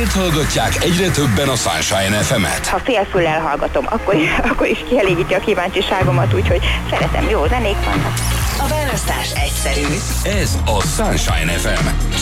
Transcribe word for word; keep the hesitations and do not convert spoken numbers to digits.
Miért hallgatják egyre többen a Sunshine ef emet? Ha félfüllel hallgatom, akkor, akkor is kielégíti a kíváncsiságomat, úgyhogy szeretem, jó zenék vannak. A választás egyszerű. Ez a Sunshine ef em.